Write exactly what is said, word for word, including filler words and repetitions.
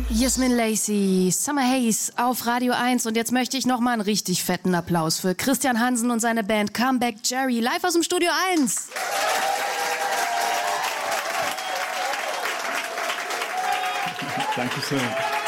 Yasmin Lacey, Summer Haze auf Radio eins. Und jetzt möchte ich nochmal einen richtig fetten Applaus für Christian Hansen und seine Band Comeback Jerry, live aus dem Studio eins. Dankeschön.